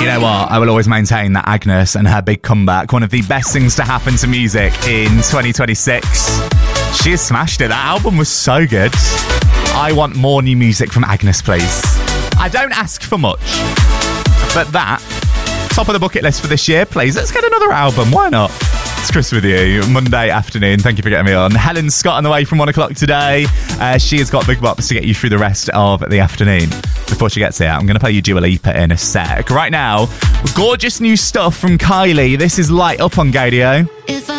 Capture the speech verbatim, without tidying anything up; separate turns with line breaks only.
You know what? I will always maintain that Agnes and her big comeback, one of the best things to happen to music in twenty twenty-six. She has smashed it. That album was so good. I want more new music from Agnes, please. I don't ask for much, but that, top of the bucket list for this year, please. Let's get another album. Why not? It's Chris with you, Monday afternoon. Thank you for getting me on. Helen Scott on the way from one o'clock today. Uh, she has got Big Bops to get you through the rest of the afternoon. Before she gets here, I'm going to play you Dua Lipa in a sec. Right now, gorgeous new stuff from Kylie. This is Light Up on Gadio. If I